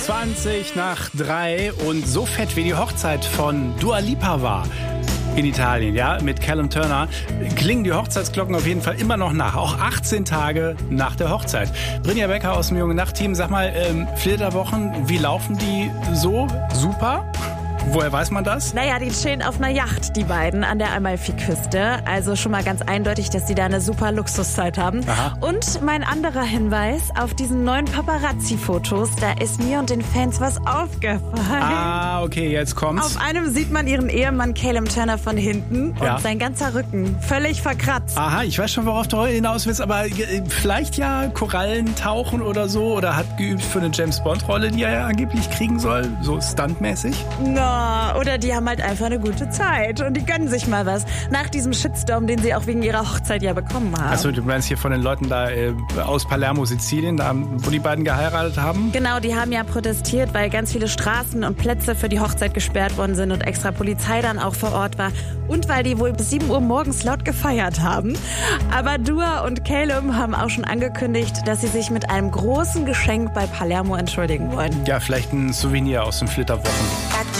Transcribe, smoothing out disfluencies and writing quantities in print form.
3:20 und so fett wie die Hochzeit von Dua Lipa war in Italien, ja, mit Callum Turner, klingen die Hochzeitsglocken auf jeden Fall immer noch nach, auch 18 Tage nach der Hochzeit. Brinja Becker aus dem Junge Nacht-Team, sag mal, Flitterwochen, wie laufen die so? Super? Woher weiß man das? Naja, die chillen auf einer Yacht, die beiden, an der Amalfiküste. Also schon mal ganz eindeutig, dass die da eine super Luxuszeit haben. Aha. Und mein anderer Hinweis, auf diesen neuen Paparazzi-Fotos, da ist mir und den Fans was aufgefallen. Ah, okay, jetzt kommt's. Auf einem sieht man ihren Ehemann Callum Turner von hinten und sein ganzer Rücken völlig verkratzt. Aha, ich weiß schon, worauf du heute hinaus willst, aber vielleicht ja Korallen tauchen oder so, oder hat geübt für eine James-Bond-Rolle, die er ja angeblich kriegen soll, so stuntmäßig. Oder die haben halt einfach eine gute Zeit und die gönnen sich mal was. Nach diesem Shitstorm, den sie auch wegen ihrer Hochzeit ja bekommen haben. Achso, du meinst hier von den Leuten da aus Palermo, Sizilien, da, wo die beiden geheiratet haben? Genau, die haben ja protestiert, weil ganz viele Straßen und Plätze für die Hochzeit gesperrt worden sind und extra Polizei dann auch vor Ort war. Und weil die wohl bis 7 Uhr morgens laut gefeiert haben. Aber Dua und Callum haben auch schon angekündigt, dass sie sich mit einem großen Geschenk bei Palermo entschuldigen wollen. Ja, vielleicht ein Souvenir aus den Flitterwochen.